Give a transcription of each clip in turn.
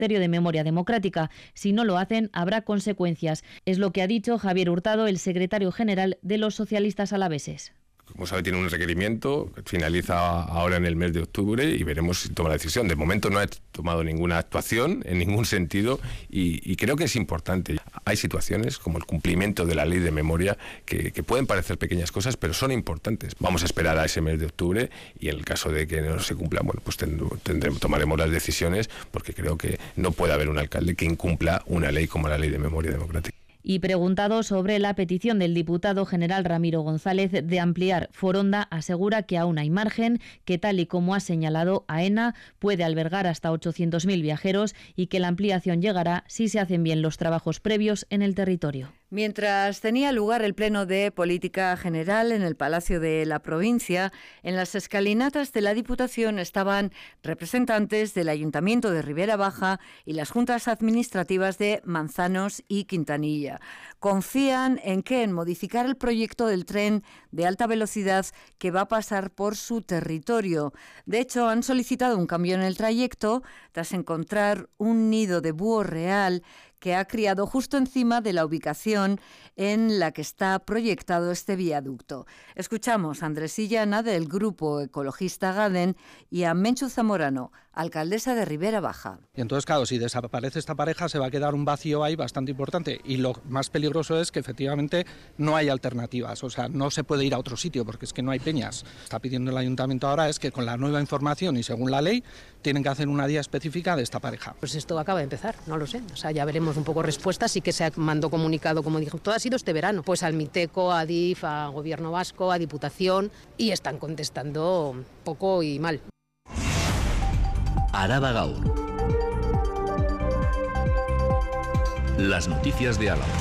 Ministerio de Memoria Democrática. Si no lo hacen, habrá consecuencias. Es lo que ha dicho Javier Hurtado, el secretario general de los socialistas alaveses. Como sabe, tiene un requerimiento, finaliza ahora en el mes de octubre y veremos si toma la decisión. De momento no ha tomado ninguna actuación en ningún sentido y creo que es importante. Hay situaciones como el cumplimiento de la ley de memoria que pueden parecer pequeñas cosas, pero son importantes. Vamos a esperar a ese mes de octubre y en el caso de que no se cumplan, bueno, pues tomaremos las decisiones, porque creo que no puede haber un alcalde que incumpla una ley como la ley de memoria democrática. Y preguntado sobre la petición del diputado general Ramiro González de ampliar Foronda, asegura que aún hay margen, que tal y como ha señalado AENA puede albergar hasta 800.000 viajeros y que la ampliación llegará si se hacen bien los trabajos previos en el territorio. Mientras tenía lugar el pleno de política general en el Palacio de la Provincia, en las escalinatas de la Diputación estaban representantes del Ayuntamiento de Ribera Baja y las juntas administrativas de Manzanos y Quintanilla. Confían en modificar el proyecto del tren de alta velocidad que va a pasar por su territorio. De hecho, han solicitado un cambio en el trayecto tras encontrar un nido de búho real que ha criado justo encima de la ubicación en la que está proyectado este viaducto. Escuchamos a Andrés Illana, del grupo ecologista GADEN, y a Menchu Zamorano, alcaldesa de Ribera Baja. Y entonces, claro, si desaparece esta pareja se va a quedar un vacío ahí bastante importante, y lo más peligroso es que efectivamente no hay alternativas, o sea, no se puede ir a otro sitio porque es que no hay peñas. Está pidiendo el ayuntamiento ahora es que con la nueva información y según la ley tienen que hacer una guía específica de esta pareja. Pues esto acaba de empezar, no lo sé, o sea, ya veremos un poco respuestas. Sí que se mandó comunicado, como dijo, todo ha sido este verano, pues al Miteco, a DIF, a Gobierno Vasco, a Diputación, y están contestando poco y mal. Araba Gaur. Las noticias de Álava.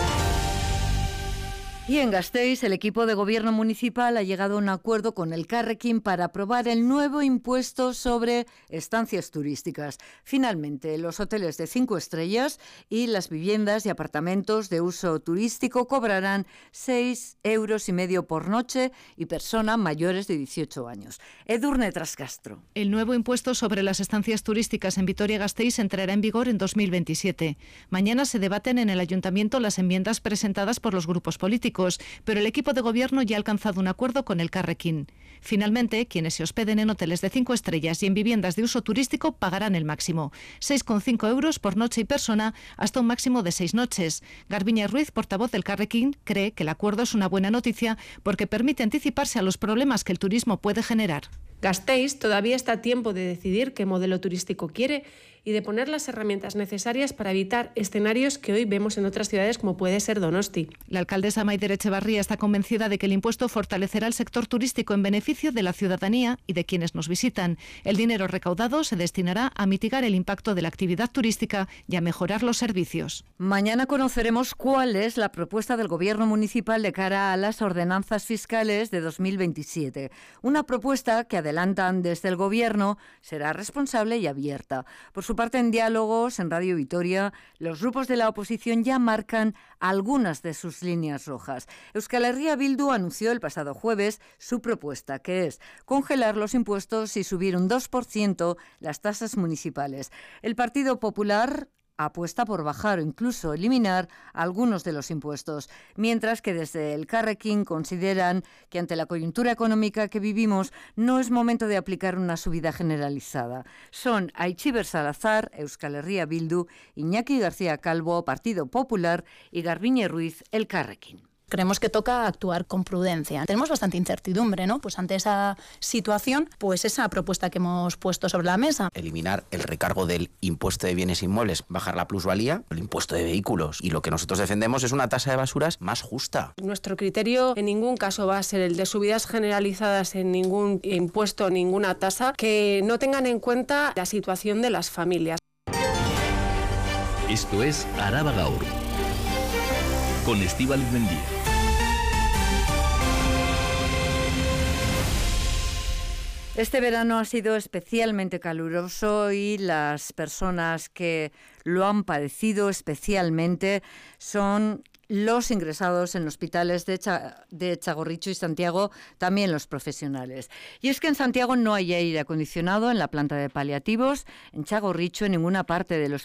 Y en Gasteiz, el equipo de gobierno municipal ha llegado a un acuerdo con Elkarrekin para aprobar el nuevo impuesto sobre estancias turísticas. Finalmente, los hoteles de 5 estrellas y las viviendas y apartamentos de uso turístico cobrarán 6,5 euros por noche y persona mayores de 18 años. Edurne Trascastro. El nuevo impuesto sobre las estancias turísticas en Vitoria-Gasteiz entrará en vigor en 2027. Mañana se debaten en el Ayuntamiento las enmiendas presentadas por los grupos políticos, pero el equipo de gobierno ya ha alcanzado un acuerdo con Elkarrekin. Finalmente, quienes se hospeden en hoteles de 5 estrellas y en viviendas de uso turístico pagarán el máximo, 6,5 euros por noche y persona, hasta un máximo de 6 noches. Garbiñe Ruiz, portavoz del Elkarrekin, cree que el acuerdo es una buena noticia porque permite anticiparse a los problemas que el turismo puede generar. Gasteiz todavía está a tiempo de decidir qué modelo turístico quiere y de poner las herramientas necesarias para evitar escenarios que hoy vemos en otras ciudades como puede ser Donosti. La alcaldesa Maider Etxebarria está convencida de que el impuesto fortalecerá el sector turístico en beneficio de la ciudadanía y de quienes nos visitan. El dinero recaudado se destinará a mitigar el impacto de la actividad turística y a mejorar los servicios. Mañana conoceremos cuál es la propuesta del Gobierno municipal de cara a las ordenanzas fiscales de 2027. Una propuesta que adelantan desde el Gobierno será responsable y abierta. Por su parte, en diálogos en Radio Vitoria, los grupos de la oposición ya marcan algunas de sus líneas rojas. Euskal Herria Bildu anunció el pasado jueves su propuesta, que es congelar los impuestos y subir un 2% las tasas municipales. El Partido Popular apuesta por bajar o incluso eliminar algunos de los impuestos, mientras que desde el Elkarrekin consideran que ante la coyuntura económica que vivimos no es momento de aplicar una subida generalizada. Son Aichiber Salazar, Euskal Herria Bildu, Iñaki García Calvo, Partido Popular, y Garbiñe Ruiz, Elkarrekin. Creemos que toca actuar con prudencia. Tenemos bastante incertidumbre, ¿no? Pues ante esa situación, pues esa propuesta que hemos puesto sobre la mesa. Eliminar el recargo del impuesto de bienes inmuebles, bajar la plusvalía, el impuesto de vehículos. Y lo que nosotros defendemos es una tasa de basuras más justa. Nuestro criterio en ningún caso va a ser el de subidas generalizadas en ningún impuesto, ninguna tasa, que no tengan en cuenta la situación de las familias. Esto es Araba Gaur, con Estíbaliz Mendía. Este verano ha sido especialmente caluroso y las personas que lo han padecido especialmente son los ingresados en hospitales de Txagorritxu y Santiago, también los profesionales. Y es que en Santiago no hay aire acondicionado en la planta de paliativos, en Txagorritxu, en ninguna parte del